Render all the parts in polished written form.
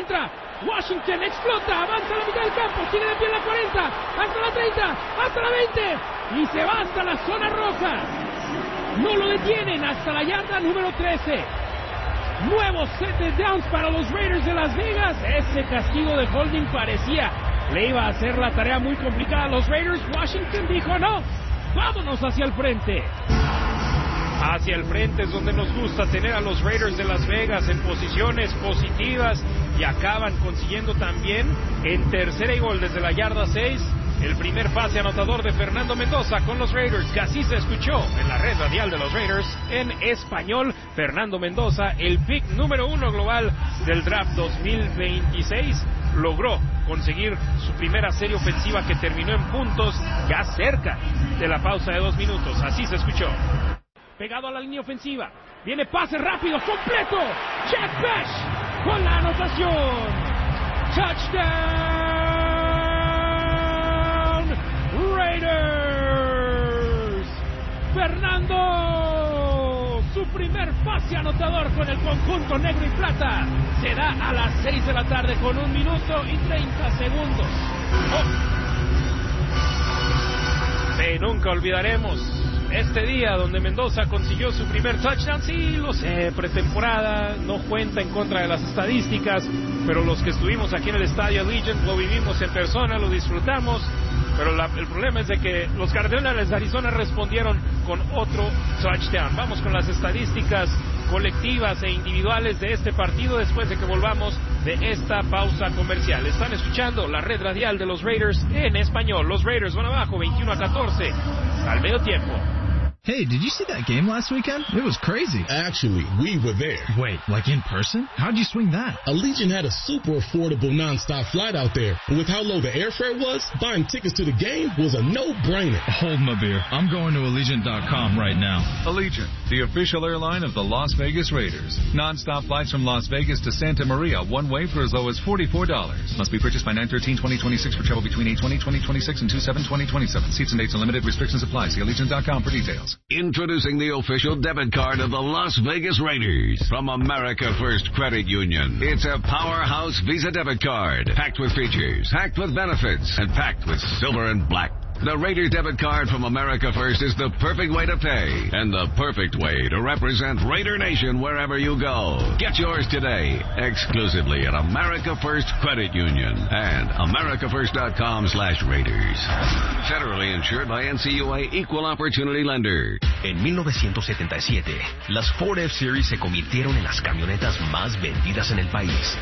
otra. Washington explota, avanza a la mitad del campo, sigue de pie en la 40, hasta la 30, hasta la 20 y se va hasta la zona roja. No lo detienen hasta la yarda número 13. Nuevo set de downs para los Raiders de Las Vegas. Ese castigo de holding parecía le iba a hacer la tarea muy complicada a los Raiders. Washington dijo no, vámonos hacia el frente. Hacia el frente es donde nos gusta tener a los Raiders de Las Vegas en posiciones positivas y acaban consiguiendo también en tercera y gol desde la yarda 6 el primer pase anotador de Fernando Mendoza con los Raiders, que así se escuchó en la red radial de los Raiders en español. Fernando Mendoza, el pick número 1 global del draft 2026, logró conseguir su primera serie ofensiva que terminó en puntos ya cerca de la pausa de 2 minutos. Así se escuchó. Pegado a la línea ofensiva, viene pase rápido, completo, Jack Bech con la anotación, touchdown Raiders. Fernando, su primer pase anotador con el conjunto negro y plata, se da a las 6 de la tarde con 1 minuto y 30 segundos. Nunca olvidaremos este día donde Mendoza consiguió su primer touchdown. Sí, lo sé, pretemporada, no cuenta en contra de las estadísticas, pero los que estuvimos aquí en el estadio Allegiant lo vivimos en persona, lo disfrutamos, pero el problema es de que los Cardenales de Arizona respondieron con otro touchdown. Vamos con las estadísticas colectivas e individuales de este partido después de que volvamos de esta pausa comercial. Están escuchando la red radial de los Raiders en español. Los Raiders van abajo 21-14 al medio tiempo. Hey, did you see that game last weekend? It was crazy. Actually, we were there. Wait, like in person? How'd you swing that? Allegiant had a super affordable nonstop flight out there. And with how low the airfare was, buying tickets to the game was a no-brainer. Hold my beer. I'm going to Allegiant.com right now. Allegiant, the official airline of the Las Vegas Raiders. Nonstop flights from Las Vegas to Santa Maria, one way for as low as $44. Must be purchased by 9/13/2026 for travel between 8/20/2026 and 2/7/2027. Seats and dates and limited restrictions apply. See Allegiant.com for details. Introducing the official debit card of the Las Vegas Raiders from America First Credit Union. It's a powerhouse Visa debit card, packed with features, packed with benefits, and packed with silver and black. The Raiders debit card from America First is the perfect way to pay and the perfect way to represent Raider Nation wherever you go. Get yours today, exclusively at America First Credit Union and americafirst.com/Raiders. Federally insured by NCUA Equal Opportunity Lender. En 1977, las Ford F-Series se convirtieron en las camionetas más vendidas en el país.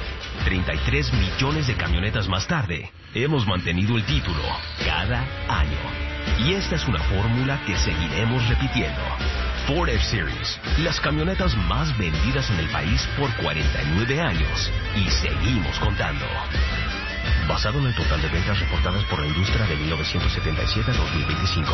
33 millones de camionetas más tarde, hemos mantenido el título cada año. Y esta es una fórmula que seguiremos repitiendo. Ford F-Series, las camionetas más vendidas en el país por 49 años. Y seguimos contando. Basado en el total de ventas reportadas por la industria de 1977 a 2025.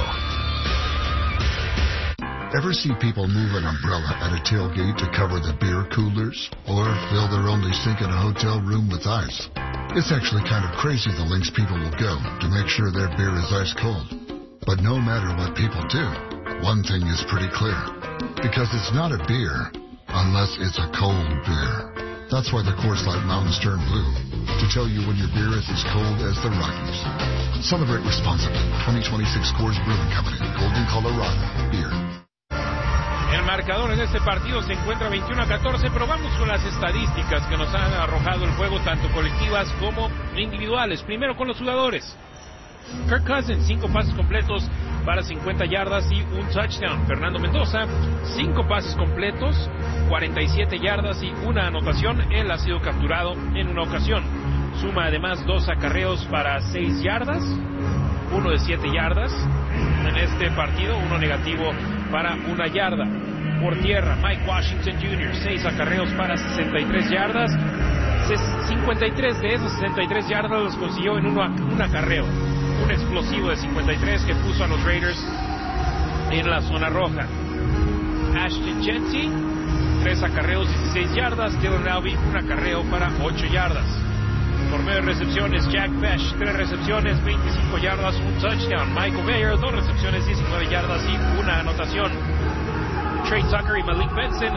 Ever see people move an umbrella at a tailgate to cover the beer coolers? Or fill their only sink in a hotel room with ice? It's actually kind of crazy the lengths people will go to make sure their beer is ice cold. But no matter what people do, one thing is pretty clear. Because it's not a beer unless it's a cold beer. That's why the Coors Light Mountains turn blue. To tell you when your beer is as cold as the Rockies. Celebrate responsibly. 2026 Coors Brewing Company. Golden, Colorado. Beer. El marcador en este partido se encuentra 21-14, pero vamos con las estadísticas que nos han arrojado el juego, tanto colectivas como individuales. Primero con los jugadores. Kirk Cousins, 5 pases completos para 50 yardas y un touchdown. Fernando Mendoza, 5 pases completos, 47 yardas y una anotación. Él ha sido capturado en una ocasión. Suma además 2 acarreos para 6 yardas, 1 de 7 yardas en este partido, 1 negativo para 1 yarda. Por tierra, Mike Washington Jr., 6 acarreos para 63 yardas. 53 de esas 63 yardas los consiguió en un acarreo. Un explosivo de 53 que puso a los Raiders en la zona roja. Ashton Jeanty, 3 acarreos, 16 yardas. Dylan Alvey, 1 acarreo para 8 yardas. Por medio de recepciones, Jack Bech, 3 recepciones, 25 yardas, un touchdown. Michael Mayer, 2 recepciones, 19 yardas y una anotación. Trey Tucker y Malik Benson,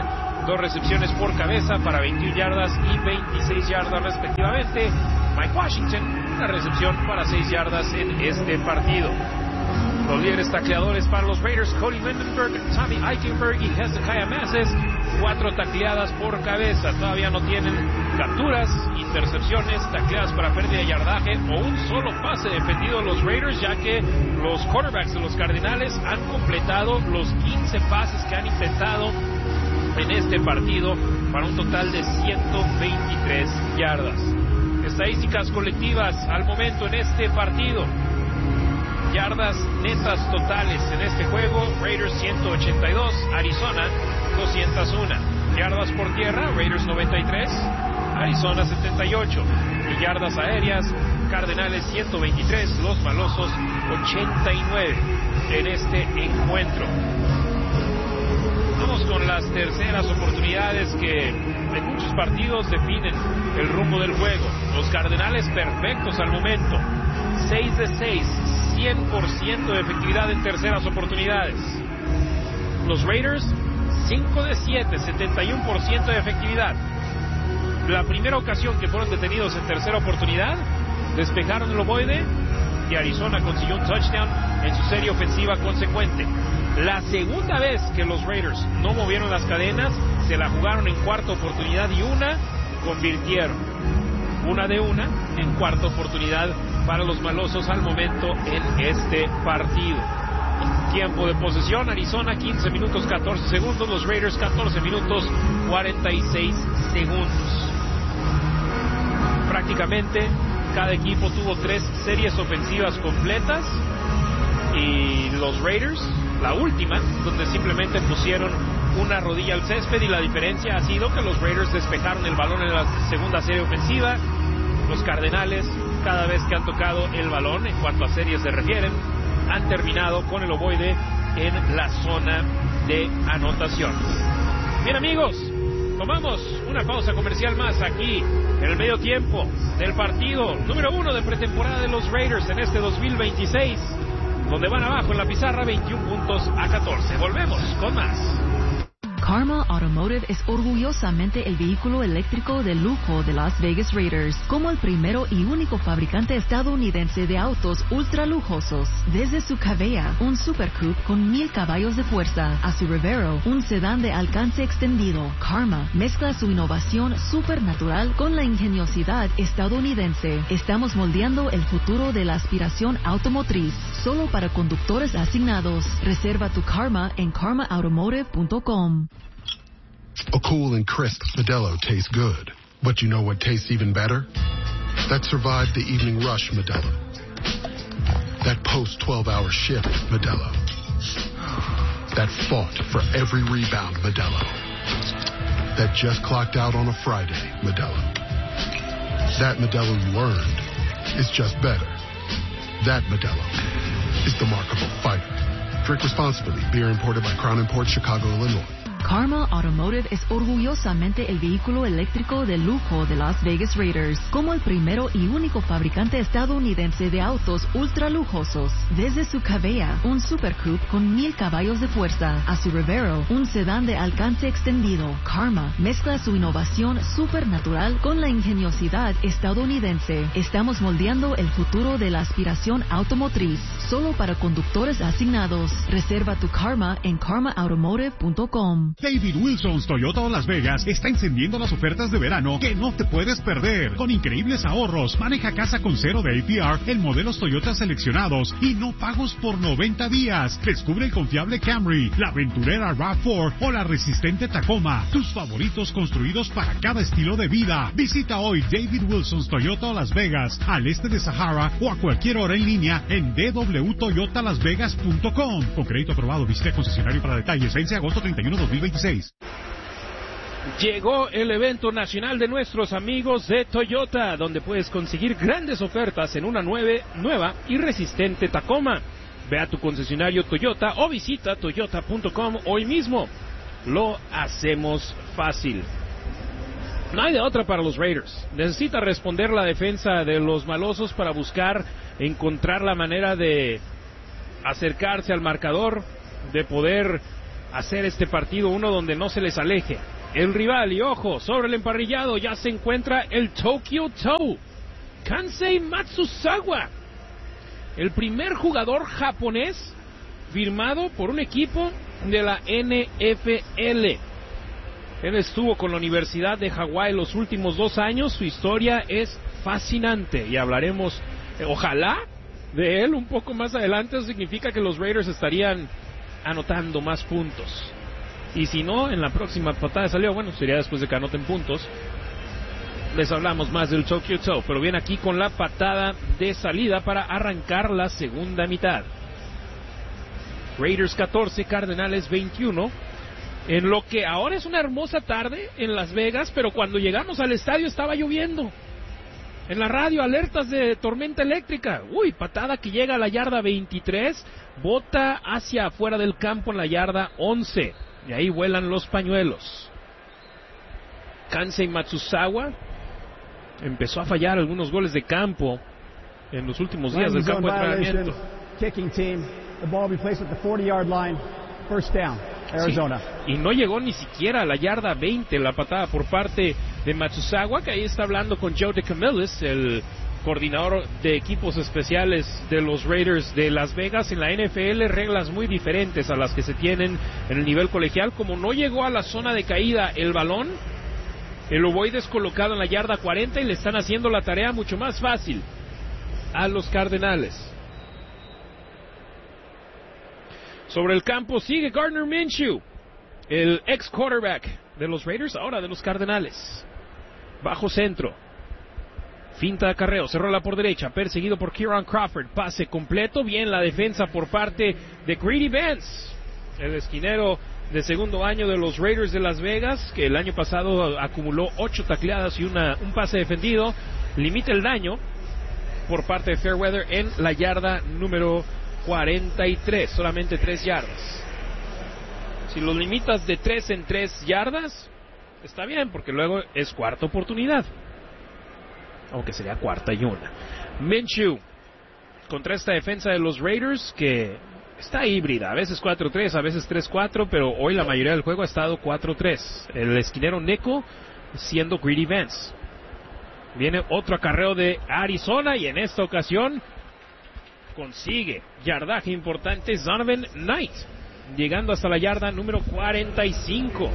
2 recepciones por cabeza para 21 yardas y 26 yardas respectivamente. Mike Washington, una recepción para 6 yardas en este partido. Los líderes tacleadores para los Raiders, Cody Lindenberg, Tommy Eichenberg y Hezekiah Masses, 4 tacleadas por cabeza. Todavía no tienen capturas, intercepciones, tacleadas para pérdida de yardaje o un solo pase defendido los Raiders, ya que los quarterbacks de los Cardenales han completado los 15 pases que han intentado en este partido para un total de 123 yardas. Estadísticas colectivas al momento en este partido. Yardas netas totales en este juego: Raiders 182, Arizona 201. Yardas por tierra: Raiders 93, Arizona 78. Y yardas aéreas: Cardenales 123, los Malosos 89 en este encuentro. Vamos con las terceras oportunidades que en muchos partidos definen el rumbo del juego. Los Cardenales perfectos al momento, 6 de 6, 100% de efectividad en terceras oportunidades. Los Raiders 5 de 7, 71% de efectividad. La primera ocasión que fueron detenidos en tercera oportunidad, despejaron el ovoide y Arizona consiguió un touchdown en su serie ofensiva consecuente. La segunda vez que los Raiders no movieron las cadenas, se la jugaron en cuarta oportunidad y convirtieron. Una de una en cuarta oportunidad para los Malosos al momento en este partido. Tiempo de posesión: Arizona 15 minutos 14 segundos, los Raiders 14 minutos 46 segundos. Prácticamente cada equipo tuvo 3 series ofensivas completas y los Raiders la última, donde simplemente pusieron una rodilla al césped, y la diferencia ha sido que los Raiders despejaron el balón en la segunda serie ofensiva. Los Cardenales, cada vez que han tocado el balón, en cuanto a series se refieren, han terminado con el ovoide en la zona de anotación. Bien, amigos, tomamos una pausa comercial más aquí en el medio tiempo del partido número 1 de pretemporada de los Raiders en este 2026, donde van abajo en la pizarra 21 puntos a 14. Volvemos con más. Karma Automotive es orgullosamente el vehículo eléctrico de lujo de Las Vegas Raiders, como el primero y único fabricante estadounidense de autos ultra lujosos. Desde su Cavea, un Super Coupe con 1000 caballos de fuerza, a su Revero, un sedán de alcance extendido, Karma mezcla su innovación supernatural con la ingeniosidad estadounidense. Estamos moldeando el futuro de la aspiración automotriz, solo para conductores asignados. Reserva tu Karma en karmaautomotive.com. A cool and crisp Modelo tastes good. But you know what tastes even better? That survived the evening rush Modelo. That post-12-hour shift Modelo. That fought for every rebound Modelo. That just clocked out on a Friday Modelo. That Modelo you earned is just better. That Modelo is the mark of a fighter. Drink responsibly. Beer imported by Crown Imports, Chicago, Illinois. Karma Automotive es orgullosamente el vehículo eléctrico de lujo de Las Vegas Raiders, como el primero y único fabricante estadounidense de autos ultra lujosos. Desde su Cavea, un Super Coupe con 1000 caballos de fuerza, a su Revero, un sedán de alcance extendido, Karma mezcla su innovación supernatural con la ingeniosidad estadounidense. Estamos moldeando el futuro de la aspiración automotriz, solo para conductores asignados. Reserva tu Karma en karmaautomotive.com. David Wilson's Toyota Las Vegas está encendiendo las ofertas de verano que no te puedes perder. Con increíbles ahorros, maneja casa con cero de APR en modelos Toyota seleccionados y no pagos por 90 días. Descubre el confiable Camry, la aventurera RAV4 o la resistente Tacoma. Tus favoritos construidos para cada estilo de vida. Visita hoy David Wilson's Toyota Las Vegas, al este de Sahara, o a cualquier hora en línea en www.toyotalasvegas.com. Con crédito aprobado, visita el concesionario para detalles. Vence agosto 31, 2026. Llegó el evento nacional de nuestros amigos de Toyota, donde puedes conseguir grandes ofertas en una nueva y resistente Tacoma. Ve a tu concesionario Toyota o visita toyota.com hoy mismo. Lo hacemos fácil. No hay de otra para los Raiders. Necesita responder la defensa de los Malosos para encontrar la manera de acercarse al marcador, de poder hacer este partido uno donde no se les aleje. el rival. Y ojo, sobre el emparrillado ya se encuentra el Tokyo Toe, Kansei Matsuzawa, el primer jugador japonés firmado por un equipo de la NFL. Él estuvo con la Universidad de Hawái los últimos 2 años. Su historia es fascinante y hablaremos, ojalá, de él un poco más adelante. Eso significa que los Raiders estarían anotando más puntos. Y si no, en la próxima patada de salida, bueno, sería después de que anoten puntos. Les hablamos más del Tokyo Toe, pero viene aquí con la patada de salida para arrancar la segunda mitad. Raiders 14, Cardenales 21. En lo que ahora es una hermosa tarde en Las Vegas, pero cuando llegamos al estadio estaba lloviendo. En la radio, alertas de tormenta eléctrica. Uy, patada que llega a la yarda 23, bota hacia afuera del campo en la yarda 11. Y ahí vuelan los pañuelos. Kansei Matsuzawa empezó a fallar algunos goles de campo en los últimos días del campo de entrenamiento. Kicking team, the ball be placed at the 40-yard line, first down. Arizona. Sí, y no llegó ni siquiera a la yarda 20 la patada por parte de Matsuzawa, que ahí está hablando con Joe DeCamillis, el coordinador de equipos especiales de los Raiders de Las Vegas. En la NFL, reglas muy diferentes a las que se tienen en el nivel colegial. Como no llegó a la zona de caída el balón, el ovoide es colocado en la yarda 40 y le están haciendo la tarea mucho más fácil a los Cardenales. Sobre el campo sigue Gardner Minshew, el ex quarterback de los Raiders, ahora de los Cardenales. Bajo centro, finta de acarreo, se rola por derecha, perseguido por Kieran Crawford, pase completo, bien la defensa por parte de Greedy Vance, el esquinero de segundo año de los Raiders de Las Vegas, que el año pasado acumuló 8 tacleadas y un pase defendido. Limita el daño por parte de Fairweather en la yarda número 43, solamente 3 yardas. Si los limitas de 3 en 3 yardas, está bien, porque luego es cuarta oportunidad, aunque sería 4ª y 1. Minshew contra esta defensa de los Raiders, que está híbrida, a veces 4-3, a veces 3-4, pero hoy la mayoría del juego ha estado 4-3. El esquinero Neco siendo Greedy Vance. Viene otro acarreo de Arizona y en esta ocasión consigue yardaje importante Zonovan Knight, llegando hasta la yarda número 45.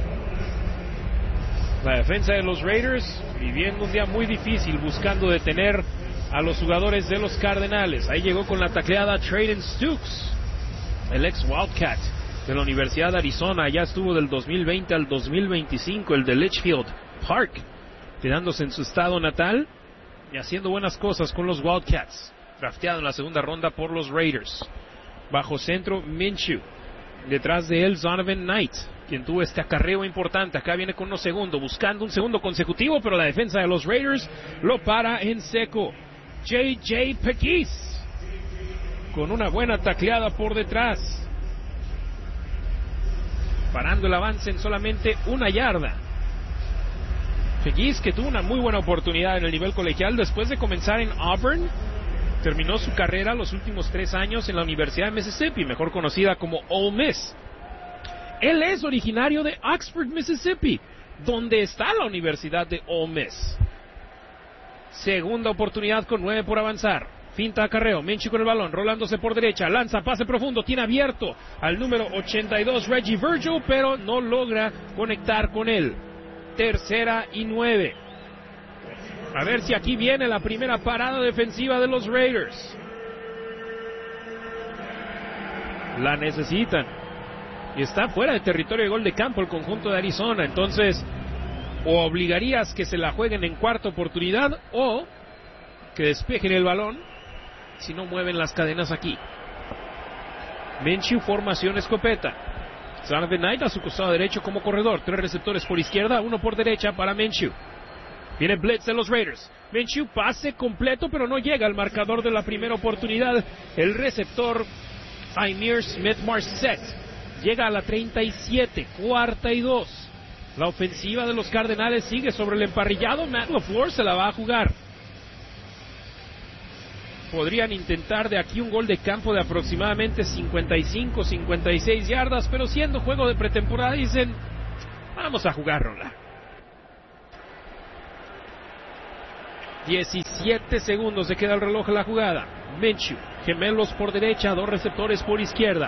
La defensa de los Raiders viviendo un día muy difícil, buscando detener a los jugadores de los Cardenales. Ahí llegó con la tacleada Trayden Stukes, el ex Wildcat de la Universidad de Arizona. Ya estuvo del 2020 al 2025, el de Litchfield Park, quedándose en su estado natal y haciendo buenas cosas con los Wildcats. Drafteado en la segunda ronda por los Raiders. Bajo centro, Minshew. Detrás de él, Zonovan Knight, quien tuvo este acarreo importante. Acá viene con buscando un segundo consecutivo, pero la defensa de los Raiders lo para en seco. J.J. Pegues, con una buena tacleada por detrás, parando el avance en solamente 1 yarda. Pegues, que tuvo una muy buena oportunidad en el nivel colegial después de comenzar en Auburn. Terminó su carrera los últimos 3 años en la Universidad de Mississippi, mejor conocida como Ole Miss. Él es originario de Oxford, Mississippi, donde está la Universidad de Ole Miss. Segunda oportunidad con 9 por avanzar. Finta de acarreo, Minshew con el balón, rolándose por derecha, lanza, pase profundo, tiene abierto al número 82 Reggie Virgil, pero no logra conectar con él. 3rd y 9. A ver si aquí viene la primera parada defensiva de los Raiders. La necesitan. Y está fuera de territorio de gol de campo el conjunto de Arizona. Entonces, o obligarías que se la jueguen en cuarta oportunidad, o que despejen el balón si no mueven las cadenas aquí. Minshew, formación escopeta. Zonovan Knight a su costado derecho como corredor. 3 receptores por izquierda, 1 por derecha para Minshew. Viene blitz de los Raiders. Minshew, pase completo, pero no llega al marcador de la primera oportunidad. El receptor Ihmir Smith-Marsette llega a la 37, 4ª y 2. La ofensiva de los Cardenales sigue sobre el emparrillado. Matt LaFleur se la va a jugar. Podrían intentar de aquí un gol de campo de aproximadamente 55, 56 yardas, pero siendo juego de pretemporada dicen, Vamos a jugárnosla. 17 segundos se queda el reloj en la jugada. Minshew, gemelos por derecha, 2 receptores por izquierda.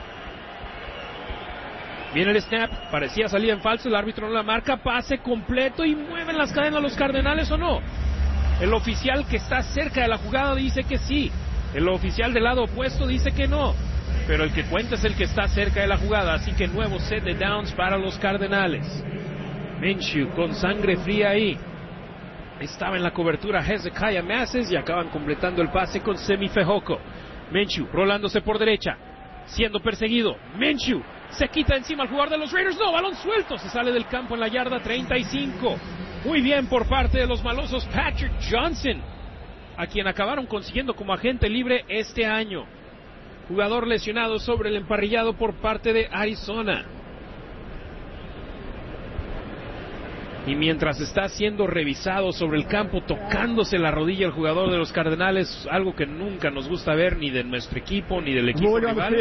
Viene el snap, parecía salida en falso, el árbitro no la marca, pase completo y mueven las cadenas los Cardenales o no. El oficial que está cerca de la jugada dice que sí, el oficial del lado opuesto dice que no, pero el que cuenta es el que está cerca de la jugada, así que nuevo set de downs para los Cardenales. Minshew con sangre fría ahí. Estaba en la cobertura Hezekiah Masses y acaban completando el pase con Simi Fehoko. Minshew rolándose por derecha, siendo perseguido. Minshew se quita encima al jugador de los Raiders. No, balón suelto, se sale del campo en la yarda 35. Muy bien por parte de los malosos Patrick Johnson, a quien acabaron consiguiendo como agente libre este año. Jugador lesionado sobre el emparrillado por parte de Arizona. Y mientras está siendo revisado sobre el campo, tocándose la rodilla el jugador de los Cardenales, algo que nunca nos gusta ver ni de nuestro equipo ni del equipo rival.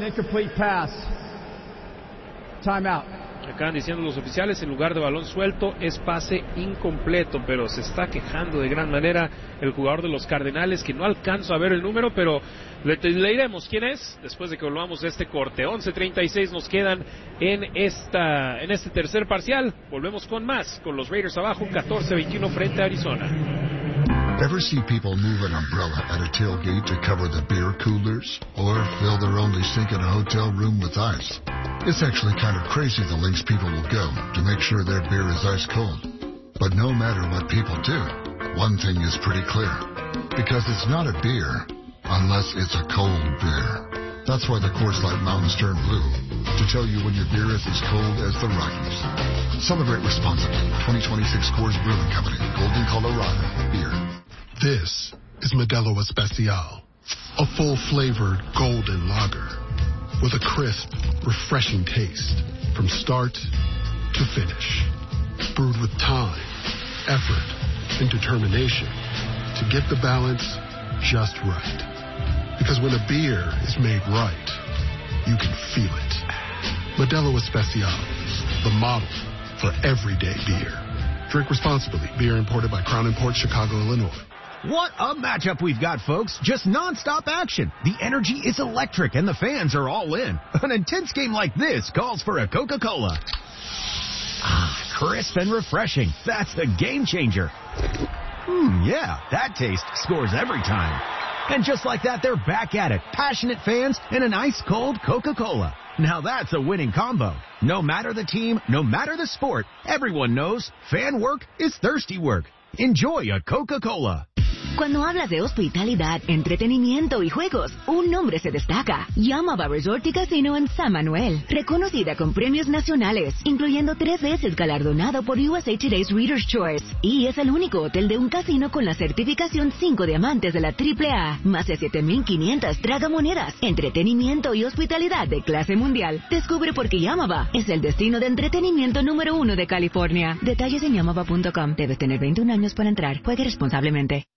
Acaban diciendo los oficiales, en lugar de balón suelto es pase incompleto, pero se está quejando de gran manera el jugador de los Cardenales, que no alcanzo a ver el número, pero le diremos quién es después de que volvamos a este corte. 11:36 nos quedan en este tercer parcial. Volvemos con más, con los Raiders abajo 14-21 frente a Arizona. Ever see people move an umbrella at a tailgate to cover the beer coolers? Or fill their only sink in a hotel room with ice? It's actually kind of crazy the lengths people will go to make sure their beer is ice cold. But no matter what people do, one thing is pretty clear. Because it's not a beer unless it's a cold beer. That's why the Coors Light Mountains turn blue, to tell you when your beer is as cold as the Rockies. Celebrate responsibly. 2026 Coors Brewing Company, Golden, Colorado. Beer. This is Modelo Especial, a full-flavored golden lager with a crisp, refreshing taste from start to finish. Brewed with time, effort, and determination to get the balance just right. Because when a beer is made right, you can feel it. Modelo Especial, the model for everyday beer. Drink responsibly. Beer imported by Crown Imports, Chicago, Illinois. What a matchup we've got, folks. Just non-stop action. The energy is electric and the fans are all in. An intense game like this calls for a Coca-Cola. Ah, crisp and refreshing. That's the game changer. Yeah, that taste scores every time. And just like that, they're back at it. Passionate fans and an ice-cold Coca-Cola. Now that's a winning combo. No matter the team, no matter the sport, everyone knows fan work is thirsty work. Enjoy a Coca-Cola. Cuando hablas de hospitalidad, entretenimiento y juegos, un nombre se destaca. Yamava Resort y Casino en San Manuel. Reconocida con premios nacionales, incluyendo 3 veces galardonado por USA Today's Reader's Choice. Y es el único hotel de un casino con la certificación 5 diamantes de la AAA. Más de 7,500 tragamonedas. Entretenimiento y hospitalidad de clase mundial. Descubre por qué Yamava es el destino de entretenimiento número 1 de California. Detalles en yamava.com. Debes tener 21 años para entrar. Juegue responsablemente.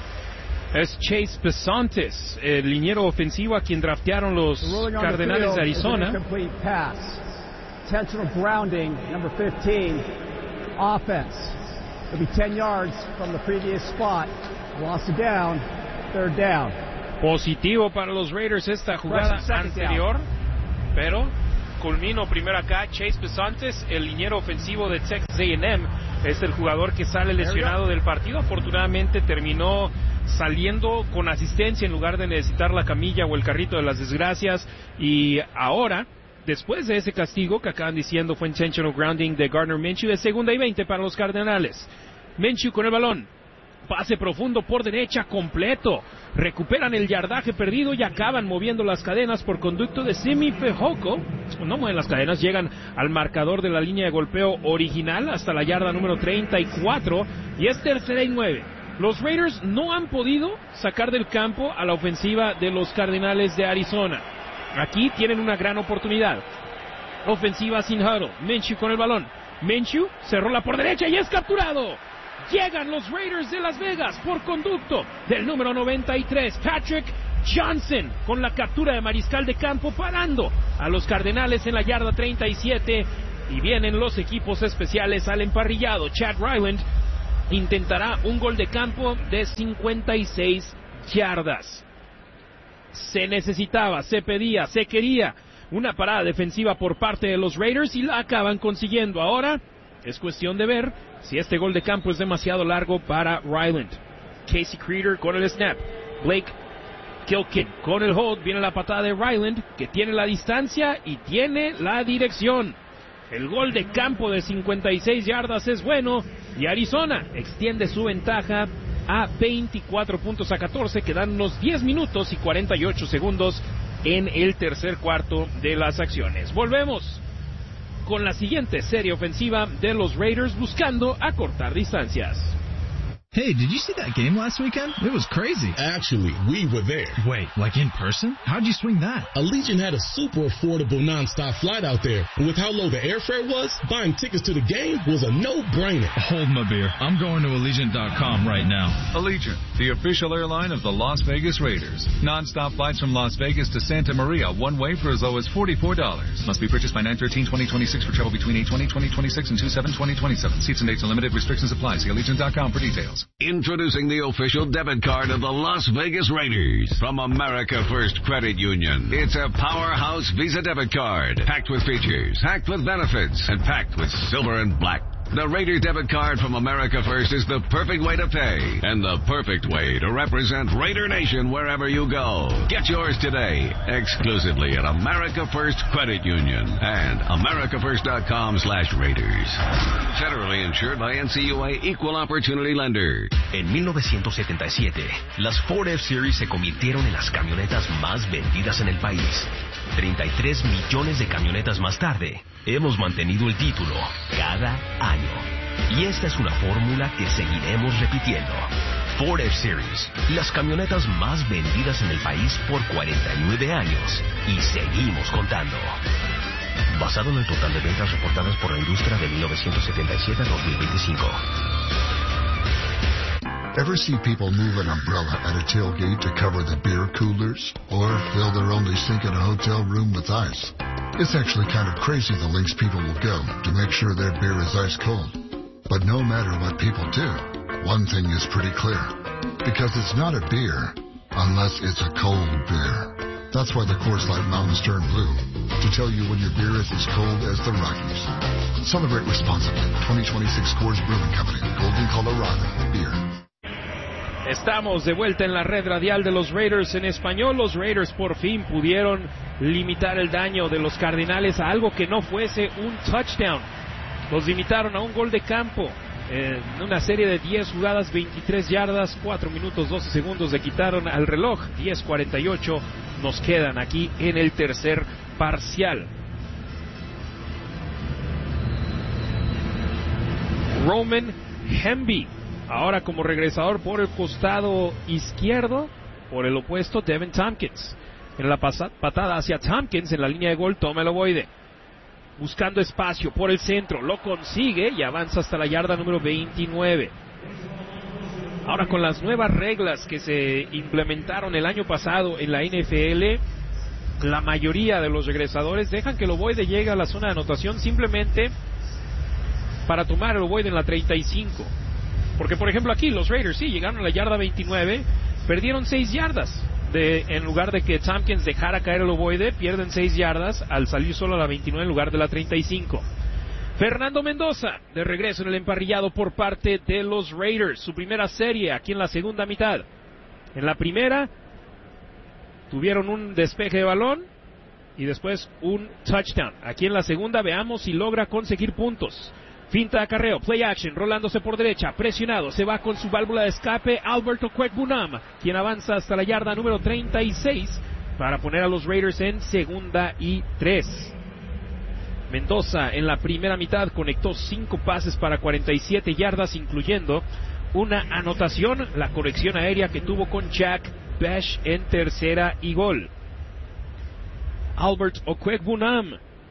Es Chase Pesontes, el liniero ofensivo a quien draftearon los Cardenales de Arizona. Intentional grounding, number 15, offense. It'll be 10 yards from the previous spot. Lost it down, third down. Positivo para los Raiders esta jugada anterior, pero culmino primero acá. Chase Pesontes, el liniero ofensivo de Texas A&M, es el jugador que sale lesionado del partido. Afortunadamente terminó saliendo con asistencia en lugar de necesitar la camilla o el carrito de las desgracias, y ahora, después de ese castigo que acaban diciendo fue intentional grounding de Gardner Minshew, de 2ª y 20 para los Cardenales. Minshew con el balón, pase profundo por derecha completo, recuperan el yardaje perdido y acaban moviendo las cadenas por conducto de Simi Fehoko. No mueven las cadenas, llegan al marcador de la línea de golpeo original hasta la yarda número 34 y es 3rd y 9. Los Raiders no han podido sacar del campo a la ofensiva de los Cardenales de Arizona. Aquí tienen una gran oportunidad. Ofensiva sin huddle. Minshew con el balón. Minshew se rola por derecha y es capturado. Llegan los Raiders de Las Vegas por conducto del número 93, Patrick Johnson, con la captura de mariscal de campo, parando a los Cardenales en la yarda 37. Y vienen los equipos especiales al emparrillado. Chad Ryland intentará un gol de campo de 56 yardas. Se necesitaba, se pedía, se quería una parada defensiva por parte de los Raiders y la acaban consiguiendo. Ahora es cuestión de ver si este gol de campo es demasiado largo para Ryland. Casey Creeder con el snap. Blake Kilkin con el hold. Viene la patada de Ryland, que tiene la distancia y tiene la dirección. El gol de campo de 56 yardas es bueno y Arizona extiende su ventaja a 24 puntos a 14. Quedan unos 10 minutos y 48 segundos en el tercer cuarto de las acciones. Volvemos con la siguiente serie ofensiva de los Raiders buscando acortar distancias. Hey, did you see that game last weekend? It was crazy. Actually, we were there. Wait, like in person? How'd you swing that? Allegiant had a super affordable nonstop flight out there. And with how low the airfare was, buying tickets to the game was a no-brainer. Hold my beer. I'm going to Allegiant.com right now. Allegiant, the official airline of the Las Vegas Raiders. Non-stop flights from Las Vegas to Santa Maria, one way for as low as $44. Must be purchased by 9/13/2026 for travel between 8/20/2026 and 2/7/2027. Seats and dates are limited. Restrictions apply. See Allegiant.com for details. Introducing the official debit card of the Las Vegas Raiders from America First Credit Union. It's a powerhouse Visa debit card, packed with features, packed with benefits, and packed with silver and black. The Raiders debit card from America First is the perfect way to pay and the perfect way to represent Raider Nation wherever you go. Get yours today, exclusively at America First Credit Union and americafirst.com/Raiders. Federally insured by NCUA Equal Opportunity Lender. En 1977, las Ford F-Series se convirtieron en las camionetas más vendidas en el país. 33 millones de camionetas más tarde, hemos mantenido el título cada año. Y esta es una fórmula que seguiremos repitiendo. Ford F-Series, las camionetas más vendidas en el país por 49 años. Y seguimos contando. Basado en el total de ventas reportadas por la industria de 1977 a 2025. Ever see people move an umbrella at a tailgate to cover the beer coolers? Or fill their only sink in a hotel room with ice? It's actually kind of crazy the lengths people will go to make sure their beer is ice cold. But no matter what people do, one thing is pretty clear. Because it's not a beer unless it's a cold beer. That's why the Coors Light Mountains turn blue. To tell you when your beer is as cold as the Rockies. Celebrate responsibly. 2026 Coors Brewing Company. Golden, Colorado. Beer. Estamos de vuelta en la red radial de los Raiders en español. Los Raiders por fin pudieron limitar el daño de los Cardenales a algo que no fuese un touchdown. Los limitaron a un gol de campo en una serie de 10 jugadas, 23 yardas, 4 minutos 12 segundos. Le quitaron al reloj. 10:48 nos quedan aquí en el tercer parcial. Roman Hemby ahora como regresador por el costado izquierdo, por el opuesto Devin Tompkins. En la patada hacia Tompkins en la línea de gol toma el ovoide. Buscando espacio por el centro, lo consigue y avanza hasta la yarda número 29. Ahora con las nuevas reglas que se implementaron el año pasado en la NFL, la mayoría de los regresadores dejan que el ovoide llegue a la zona de anotación simplemente para tomar el ovoide en la 35. Porque, por ejemplo, aquí los Raiders sí llegaron a la yarda 29, perdieron 6 yardas. En lugar de que Tompkins dejara caer el ovoide, pierden 6 yardas al salir solo a la 29 en lugar de la 35. Fernando Mendoza, de regreso en el emparrillado por parte de los Raiders. Su primera serie aquí en la segunda mitad. En la primera, tuvieron un despeje de balón y después un touchdown. Aquí en la segunda, veamos si logra conseguir puntos. Finta de acarreo, play action, rolándose por derecha, presionado, se va con su válvula de escape, Albert Okwuegbunam, quien avanza hasta la yarda número 36 para poner a los Raiders en 2-3. Mendoza en la primera mitad conectó 5 pases para 47 yardas, incluyendo una anotación, la conexión aérea que tuvo con Jack Bech en tercera y gol. Albert Okwuegbunam,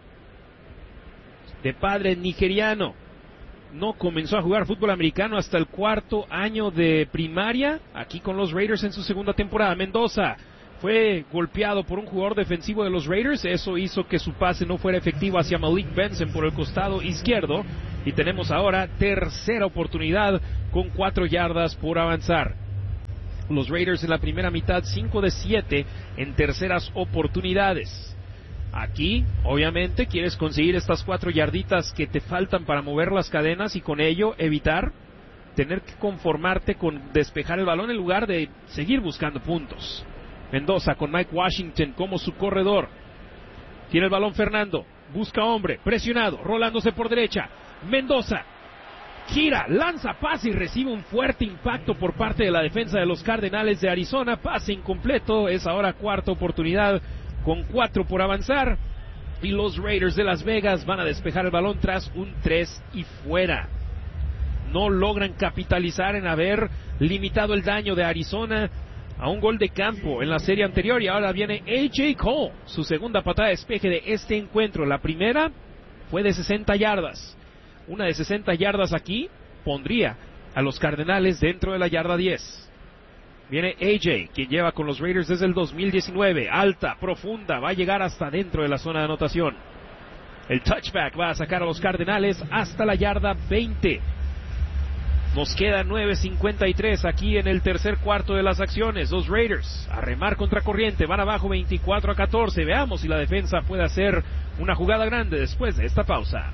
de padre nigeriano, no comenzó a jugar fútbol americano hasta el 4º año de primaria, aquí con los Raiders en su segunda temporada. Mendoza fue golpeado por un jugador defensivo de los Raiders. Eso hizo que su pase no fuera efectivo hacia Malik Benson por el costado izquierdo. Y tenemos ahora tercera oportunidad con 4 yardas por avanzar. Los Raiders en la primera mitad 5 de 7 en terceras oportunidades. Aquí, obviamente, quieres conseguir estas 4 yarditas que te faltan para mover las cadenas y con ello evitar tener que conformarte con despejar el balón en lugar de seguir buscando puntos. Mendoza con Mike Washington como su corredor. Tiene el balón Fernando, busca hombre, presionado, rolándose por derecha. Mendoza gira, lanza pase y recibe un fuerte impacto por parte de la defensa de los Cardenales de Arizona. Pase incompleto, es ahora cuarta oportunidad con 4 por avanzar. Y los Raiders de Las Vegas van a despejar el balón tras un 3 y fuera. No logran capitalizar en haber limitado el daño de Arizona a un gol de campo en la serie anterior. Y ahora viene A.J. Cole, su segunda patada de despeje de este encuentro. La primera fue de 60 yardas. Una de 60 yardas aquí pondría a los Cardenales dentro de la yarda 10. Viene A.J., quien lleva con los Raiders desde el 2019. Alta, profunda, va a llegar hasta dentro de la zona de anotación. El touchback va a sacar a los Cardenales hasta la yarda 20. Nos queda 9:53 aquí en el tercer cuarto de las acciones. Los Raiders a remar contra corriente, van abajo 24-14. Veamos si la defensa puede hacer una jugada grande después de esta pausa.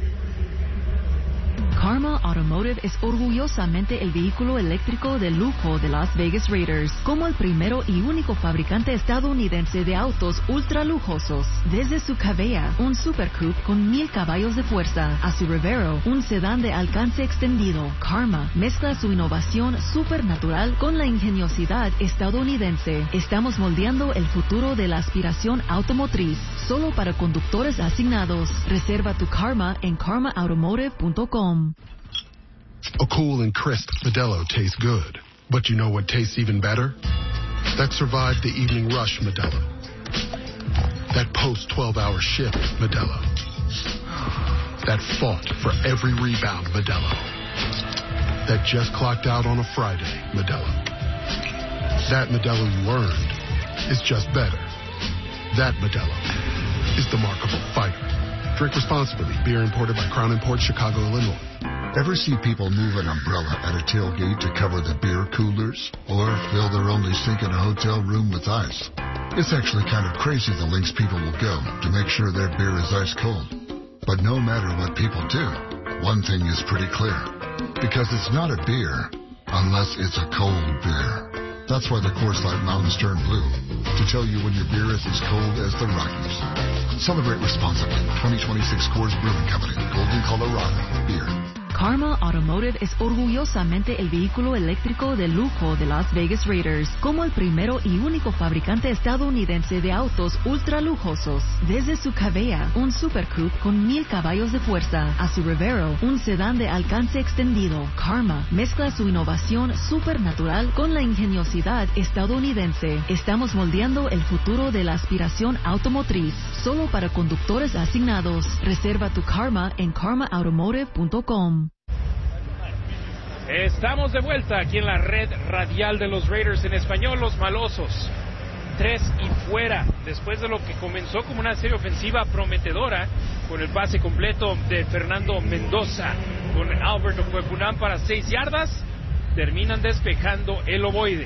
Karma Automotive es orgullosamente el vehículo eléctrico de lujo de Las Vegas Raiders, como el primero y único fabricante estadounidense de autos ultra lujosos. Desde su Cabea, un Super Coupe con 1000 caballos de fuerza, a su Revero, un sedán de alcance extendido, Karma mezcla su innovación supernatural con la ingeniosidad estadounidense. Estamos moldeando el futuro de la aspiración automotriz, solo para conductores asignados. Reserva tu Karma en karmaautomotive.com. A cool and crisp Modelo tastes good. But you know what tastes even better? That survived the evening rush Modelo. That post-12-hour shift Modelo. That fought for every rebound Modelo. That just clocked out on a Friday Modelo. That Modelo you earned is just better. That Modelo is the mark of a fighter. Drink responsibly. Beer imported by Crown Imports, Chicago, Illinois. Ever see people move an umbrella at a tailgate to cover the beer coolers? Or fill their only sink in a hotel room with ice? It's actually kind of crazy the lengths people will go to make sure their beer is ice cold. But no matter what people do, one thing is pretty clear. Because it's not a beer unless it's a cold beer. That's why the Coors Light Mountains turn blue, to tell you when your beer is as cold as the Rockies. Celebrate responsibly. 2026 Coors Brewing Company, Golden, Colorado. Beer. Karma Automotive es orgullosamente el vehículo eléctrico de lujo de Las Vegas Raiders, como el primero y único fabricante estadounidense de autos ultra lujosos. Desde su Cabea, un Super Coupe con 1000 caballos de fuerza, a su Revero, un sedán de alcance extendido, Karma mezcla su innovación supernatural con la ingeniosidad estadounidense. Estamos moldeando el futuro de la aspiración automotriz, solo para conductores asignados. Reserva tu Karma en karmaautomotive.com. Estamos de vuelta aquí en la red radial de los Raiders en español, los malosos. 3 y fuera, después de lo que comenzó como una serie ofensiva prometedora, con el pase completo de Fernando Mendoza, con Alberto Cuepunán para 6 yardas, terminan despejando el ovoide.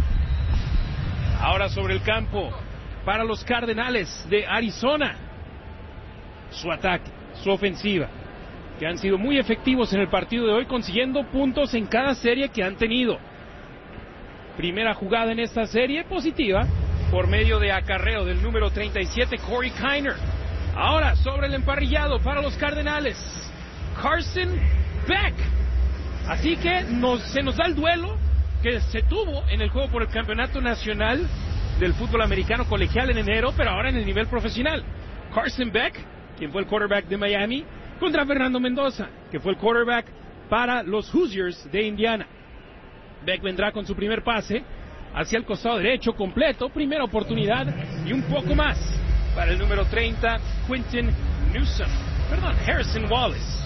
Ahora sobre el campo, para los Cardenales de Arizona, su ataque, su ofensiva, que han sido muy efectivos en el partido de hoy, consiguiendo puntos en cada serie que han tenido. Primera jugada en esta serie positiva, por medio de acarreo del número 37, Corey Kiner. Ahora, sobre el emparrillado para los Cardenales, Carson Beck. Así que se nos da el duelo que se tuvo en el juego por el Campeonato Nacional del Fútbol Americano Colegial en enero, pero ahora en el nivel profesional. Carson Beck, quien fue el quarterback de Miami, contra Fernando Mendoza, que fue el quarterback para los Hoosiers de Indiana. Beck vendrá con su primer pase hacia el costado derecho completo, primera oportunidad y un poco más para el número 30, Harrison Wallace.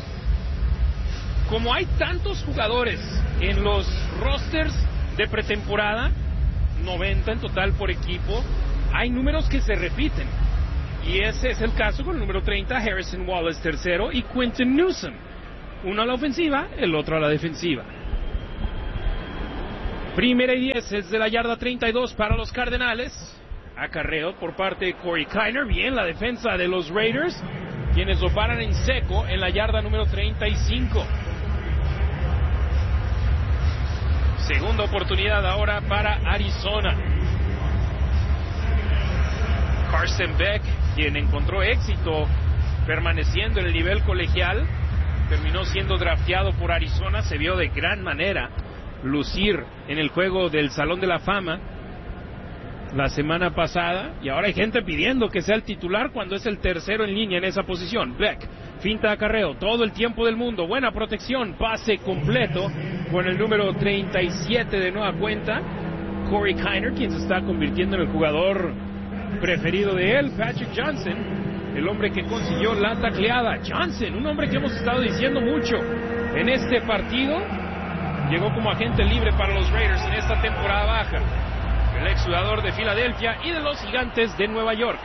Como hay tantos jugadores en los rosters de pretemporada, 90 en total por equipo. Hay números que se repiten. Y ese es el caso con el número 30, Harrison Wallace, tercero, y Quentin Newsom. Uno a la ofensiva, el otro a la defensiva. Primera y 10 es de la yarda 32 para los Cardenales. Acarreo por parte de Corey Kiner. Bien la defensa de los Raiders, quienes lo paran en seco en la yarda número 35. Segunda oportunidad ahora para Arizona. Carson Beck, quien encontró éxito permaneciendo en el nivel colegial, terminó siendo drafteado por Arizona. Se vio de gran manera lucir en el juego del Salón de la Fama la semana pasada, y ahora hay gente pidiendo que sea el titular cuando es el tercero en línea en esa posición. Beck, finta de acarreo, todo el tiempo del mundo, buena protección, pase completo con el número 37 de nueva cuenta, Corey Kiner, quien se está convirtiendo en el jugador preferido de él. Patrick Johnson, el hombre que consiguió la tacleada. Johnson, un hombre que hemos estado diciendo mucho en este partido, llegó como agente libre para los Raiders en esta temporada baja. El exjugador de Filadelfia y de los Gigantes de Nueva York.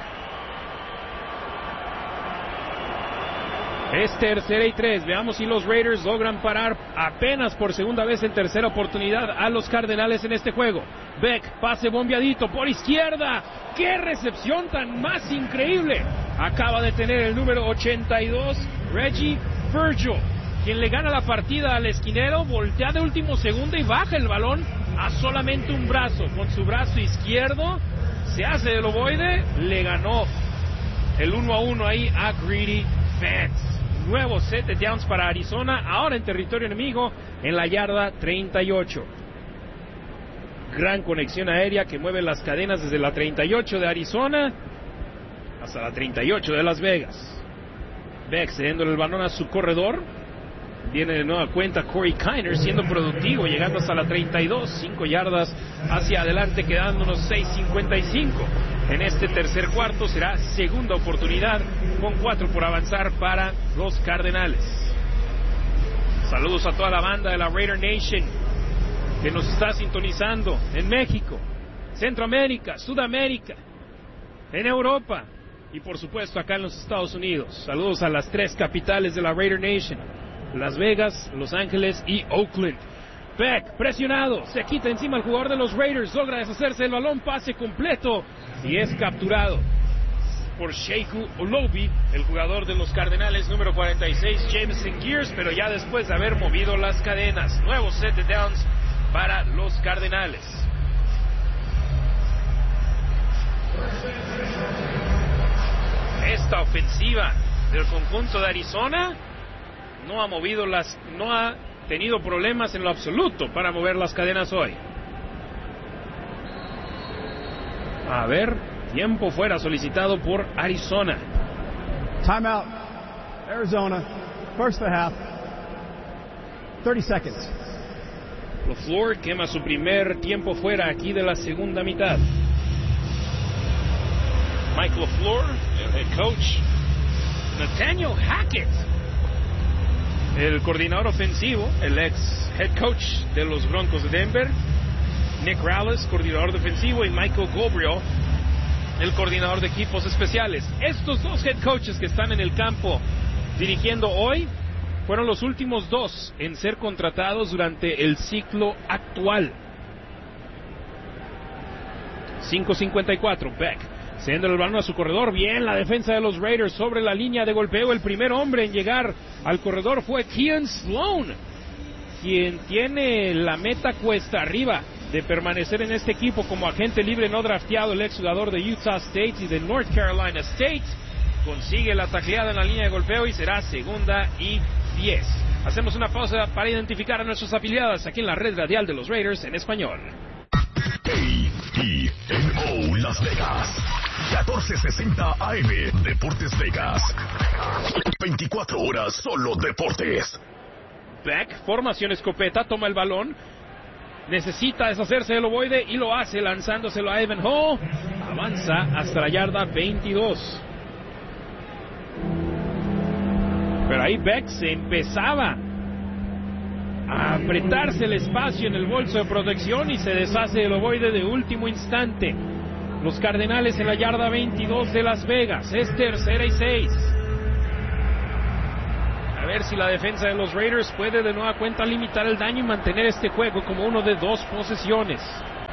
Es tercera y 3. Veamos si los Raiders logran parar apenas por segunda vez en tercera oportunidad a los Cardenales en este juego. Beck, pase bombeadito por izquierda. ¡Qué recepción tan más increíble! Acaba de tener el número 82, Reggie Virgil, quien le gana la partida al esquinero, voltea de último segundo y baja el balón a solamente un brazo. Con su brazo izquierdo se hace del ovoide, le ganó el 1-1 ahí a Greedy Vance. Nuevo set de downs para Arizona, ahora en territorio enemigo, en la yarda 38. Gran conexión aérea que mueve las cadenas desde la 38 de Arizona hasta la 38 de Las Vegas. Beck cediéndole el balón a su corredor. Viene de nueva cuenta Corey Kiner siendo productivo, llegando hasta la 32, 5 yardas hacia adelante, quedándonos 6:55. En este tercer cuarto será segunda oportunidad con 4 por avanzar para los Cardenales. Saludos a toda la banda de la Raider Nation que nos está sintonizando en México, Centroamérica, Sudamérica, en Europa y por supuesto acá en los Estados Unidos. Saludos a las 3 capitales de la Raider Nation: Las Vegas, Los Ángeles y Oakland. Beck, presionado, se quita encima el jugador de los Raiders, logra deshacerse del balón, pase completo y es capturado por Sheku Olobi, el jugador de los Cardenales, número 46, Jameson Gears, pero ya después de haber movido las cadenas. Nuevo set de downs para los Cardenales. Esta ofensiva del conjunto de Arizona no ha tenido problemas en lo absoluto para mover las cadenas hoy. A ver, tiempo fuera solicitado por Arizona. Timeout, Arizona, first and a half, 30 seconds. LaFleur quema su primer tiempo fuera aquí de la segunda mitad. Mike LaFleur, el head coach. Nathaniel Hackett, el coordinador ofensivo, el ex head coach de los Broncos de Denver. Nick Rallis, coordinador defensivo, y Michael Gabriel, el coordinador de equipos especiales. Estos dos head coaches que están en el campo dirigiendo hoy fueron los últimos 2 en ser contratados durante el ciclo actual. 5:54, Beck cediendo el balón a su corredor. Bien la defensa de los Raiders sobre la línea de golpeo. El primer hombre en llegar al corredor fue Keon Sloan, quien tiene la meta cuesta arriba de permanecer en este equipo como agente libre no drafteado. El exjugador de Utah State y de North Carolina State consigue la tacleada en la línea de golpeo y será segunda y 10. Hacemos una pausa para identificar a nuestros afiliados aquí en la red radial de los Raiders en español. KENO Las Vegas, 1460 AM, Deportes Vegas, 24 horas solo deportes. Beck, formación escopeta, toma el balón, necesita deshacerse del ovoide y lo hace lanzándoselo a Evan Hall. Avanza hasta la yarda 22. Pero ahí Beck se empezaba a apretarse el espacio en el bolso de protección y se deshace el ovoide de último instante. Los Cardenales en la yarda 22 de Las Vegas. Es 3rd y 6. A ver si la defensa de los Raiders puede de nueva cuenta limitar el daño y mantener este juego como uno de 2 posesiones.